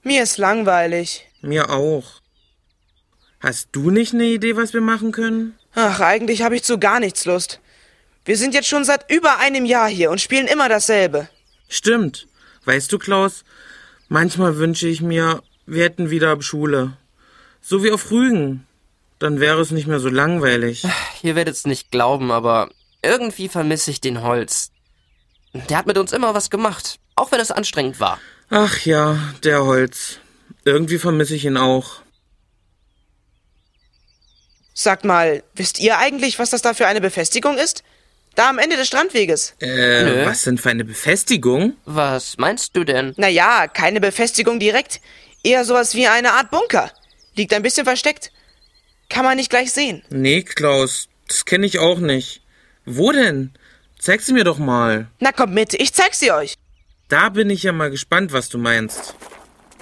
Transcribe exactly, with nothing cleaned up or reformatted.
Mir ist langweilig. Mir auch. Hast du nicht eine Idee, was wir machen können? Ach, eigentlich habe ich zu gar nichts Lust. Wir sind jetzt schon seit über einem Jahr hier und spielen immer dasselbe. Stimmt. Weißt du, Klaus, manchmal wünsche ich mir, wir hätten wieder Schule. So wie auf Rügen. Dann wäre es nicht mehr so langweilig. Ihr werdet's nicht glauben, aber irgendwie vermisse ich den Holz. Der hat mit uns immer was gemacht, auch wenn es anstrengend war. Ach ja, der Holz. Irgendwie vermisse ich ihn auch. Sagt mal, wisst ihr eigentlich, was das da für eine Befestigung ist? Da am Ende des Strandweges. Äh, Nö. was denn für eine Befestigung? Was meinst du denn? Naja, keine Befestigung direkt. Eher sowas wie eine Art Bunker. Liegt ein bisschen versteckt. Kann man nicht gleich sehen. Nee, Klaus, das kenne ich auch nicht. Wo denn? Zeig sie mir doch mal. Na kommt mit, ich zeig sie euch. Da bin ich ja mal gespannt, was du meinst.